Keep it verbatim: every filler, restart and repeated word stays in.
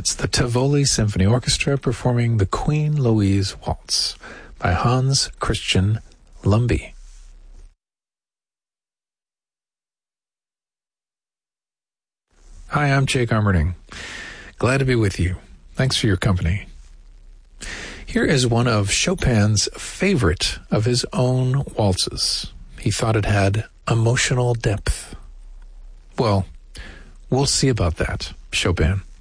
That's the Tivoli Symphony Orchestra performing the Queen Louise Waltz by Hans Christian Lumbye. Hi, I'm Jake Armerding. Glad to be with you. Thanks for your company. Here is one of Chopin's favorite of his own waltzes. He thought it had emotional depth. Well, we'll see about that, Chopin.